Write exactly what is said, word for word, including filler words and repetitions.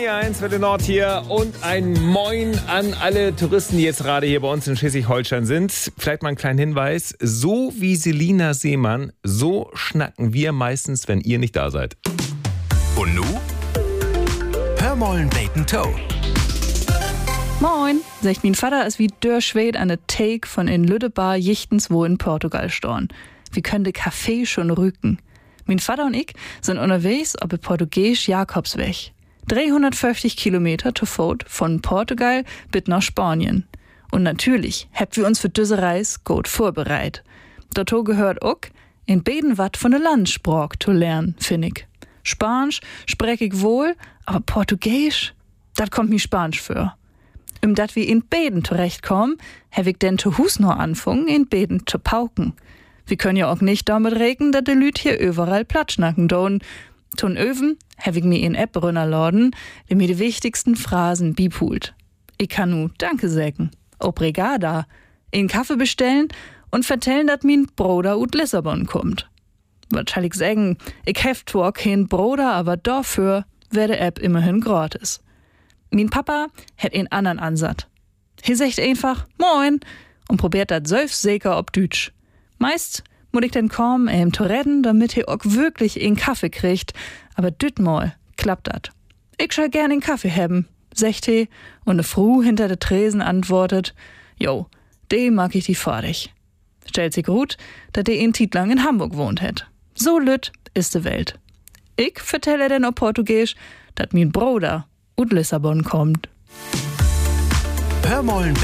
N eins, Welle Nord hier und ein Moin an alle Touristen, die jetzt gerade hier bei uns in Schleswig-Holstein sind. Vielleicht mal einen kleinen Hinweis. So wie Selina Seemann, so schnacken wir meistens, wenn ihr nicht da seid. Und nu? Hör mollen Bacon Toe. Moin, sagt mein Vater ist wie Dörrschwed an der Take von in Lüdebar jichtens wo in Portugal storn. Wie könnte Kaffee schon rücken? Mein Vater und ich sind unterwegs auf der portugiesisch Jakobsweg. dreihundertfünfzig Kilometer zu Fuß von Portugal bis nach Spanien. Und natürlich habt wir uns für diese Reise gut vorbereitet. Dazu gehört auch, in beiden wat von der Landssprach zu lernen, finde ich. Spanisch sprech ich wohl, aber Portugiesisch, das kommt mir Spanisch für. Um dat wir in Beden zurechtkommen, hab ich denn zu Hus noch anfangen, in Beden zu pauken. Wir können ja auch nicht damit reden, dass die Lüt hier überall platschnacken don. Ton Öven hab ich mir in App runterladen, die mir die wichtigsten Phrasen bipult. Ich kann nu Danke sägen, obrigada, in Kaffee bestellen und vertellen, dass mein Bruder ut Lissabon kommt. Was soll ich sagen? Ich hef zwar kein Bruder, aber dafür wär die App immerhin gratis. Mein Papa hat einen anderen Ansatz. Er sagt einfach Moin und probiert das selbstsäker ob Deutsch. Meist muss ich dann kommen, ihm zu retten, damit er auch wirklich einen Kaffee kriegt. Aber dütmal klappt das. Ich schall gern einen Kaffee haben, sagt er, und eine Frau hinter der Tresen antwortet, jo, de mag ich die fertig. Stellt sich gut, dass der in Tit lang in Hamburg wohnt hat. So lütt ist die Welt. Ich vertelle denn auf Portugiesisch, dass mein Bruder ut Lissabon kommt. Hör mollen